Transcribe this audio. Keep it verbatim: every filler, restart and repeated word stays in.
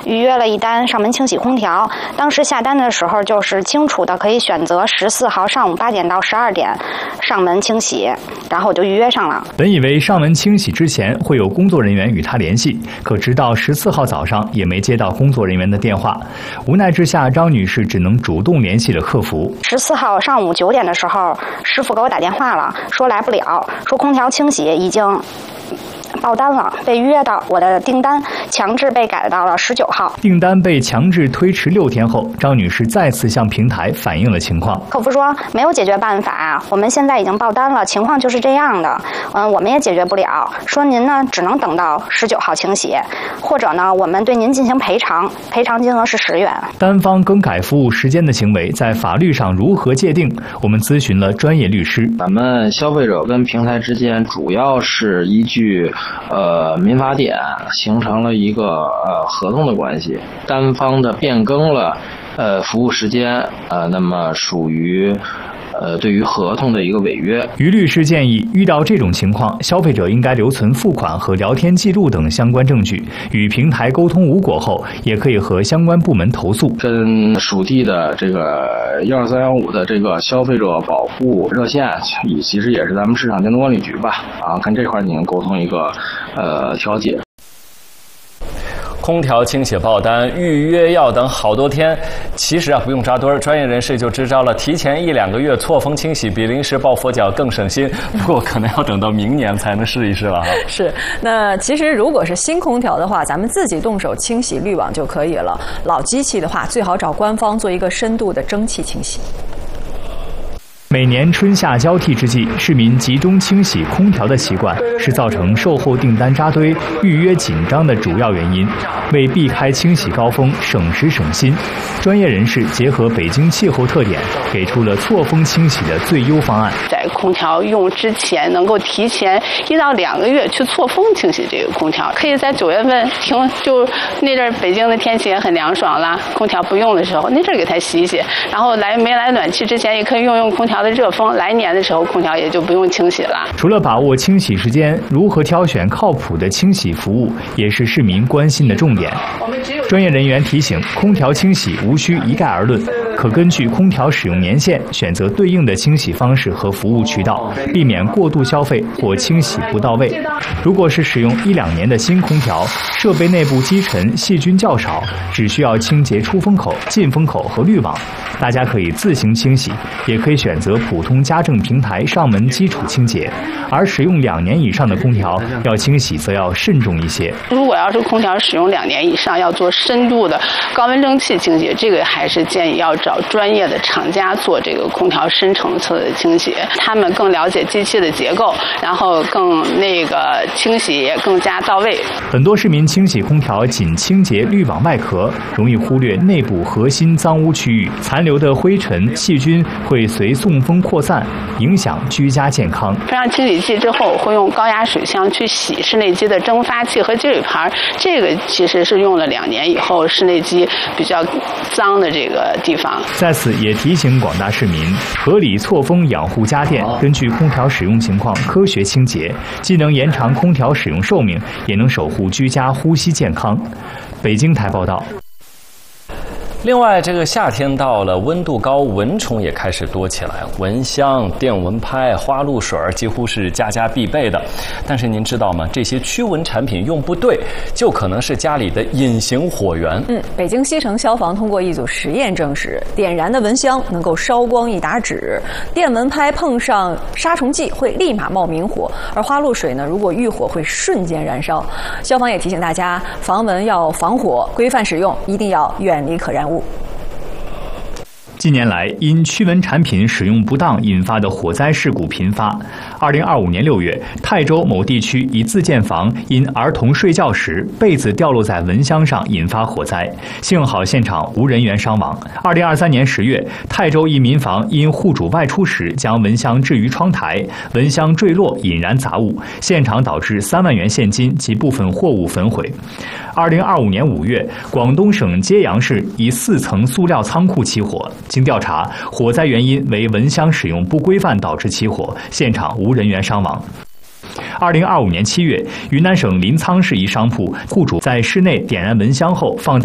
预约了一单上门清洗空调。当时下单的时候就是清楚的可以选择十四号上午八点到十二点上门清洗，然后我就预约上了。 本以为上门清洗之前会有工作人员与他联系，可直到十四号早上也没接到工作人员的电话。无奈之下，张女士只能主动联系了客服。 十四号上午九点的时候，师傅给我打电话了，说来不了，说空调清洗已经爆单了，被约到我的订单强制被改到了十九号。 订单被强制推迟六天后，张女士再次向平台反映了情况。 客服说没有解决办法，我们现在已经爆单了，情况就是这样的，嗯，我们也解决不了。说您呢只能等到十九号清洗，或者呢我们对您进行赔偿，赔偿金额是十元。 单方更改服务时间的行为在法律上如何界定？我们咨询了专业律师。 咱们消费者跟平台之间主要是依据呃，民法典形成了一个呃合同的关系，单方的变更了呃服务时间，呃，那么属于呃对于合同的一个违约。 于律师建议，遇到这种情况，消费者应该留存付款和聊天记录等相关证据，与平台沟通无果后，也可以和相关部门投诉。 跟属地的这个幺二三幺五的这个消费者保护热线，其实也是咱们市场监督管理局吧，啊，跟这块你能沟通一个呃调解。 空调清洗爆单预约要等好多天，其实啊不用扎堆儿，专业人士就支招了，提前一两个月错峰清洗比临时抱佛脚更省心。不过可能要等到明年才能试一试了哈。 是，那其实如果是新空调的话，咱们自己动手清洗滤网就可以了。老机器的话，最好找官方做一个深度的蒸汽清洗。 每年春夏交替之际，市民集中清洗空调的习惯是造成售后订单扎堆、预约紧张的主要原因。为避开清洗高峰，省时省心，专业人士结合北京气候特点，给出了错峰清洗的最优方案。 在空调用之前，能够提前一到两个月去错峰清洗这个空调，可以在九月份停，就那阵儿北京的天气也很凉爽了，空调不用的时候，那阵儿给它洗一洗，然后来没来暖气之前，也可以用用空调的热风，来年的时候空调也就不用清洗了。 除了把握清洗时间，如何挑选靠谱的清洗服务，也是市民关心的重点。专业人员提醒，空调清洗无需一概而论，可根据空调使用年限选择对应的清洗方式和服务渠道，避免过度消费或清洗不到位。如果是使用一两年的新空调，设备内部积尘细菌较少，只需要清洁出风口、进风口和滤网，大家可以自行清洗，也可以选择普通家政平台上门基础清洁。而使用两年以上的空调，要清洗则要慎重一些。 如果要是空调使用两年以上，要做深度的高温蒸汽清洗，这个还是建议要找专业的厂家做这个空调深层次的清洗，他们更了解机器的结构，然后更那个清洗也更加到位。 很多市民清洗空调仅清洁滤网外壳，容易忽略内部核心脏污区域，残留的灰尘、细菌会随送风扩散，影响居家健康。 装上清洗剂之后，会用高压水箱去洗室内机的蒸发器和积水盘，这个其实是用了两年以后室内机比较脏的这个地方。 在此也提醒广大市民，合理错峰养护家电，根据空调使用情况科学清洁，既能延长空调使用寿命，也能守护居家呼吸健康。北京台报道。 另外，这个夏天到了，温度高，蚊虫也开始多起来。蚊香、电蚊拍、花露水几乎是家家必备的。但是您知道吗？这些驱蚊产品用不对，就可能是家里的隐形火源。 嗯，北京西城消防通过一组实验证实，点燃的蚊香能够烧光一沓纸，电蚊拍碰上杀虫剂会立马冒明火，而花露水呢，如果遇火会瞬间燃烧。消防也提醒大家，防蚊要防火，规范使用，一定要远离可燃物。 近年来，因驱蚊产品使用不当引发的火灾事故频发。二零二五年六月，泰州某地区一自建房因儿童睡觉时被子掉落在蚊香上引发火灾，幸好现场无人员伤亡。二零二三年十月，泰州一民房因户主外出时将蚊香置于窗台，蚊香坠落引燃杂物，现场导致三万元现金及部分货物焚毁。二零二五年五月，广东省揭阳市一四层塑料仓库起火。经调查，火灾原因为蚊香使用不规范导致起火，现场无人员伤亡。二零二五年七月，云南省临沧市一商铺户主在室内点燃蚊香后放在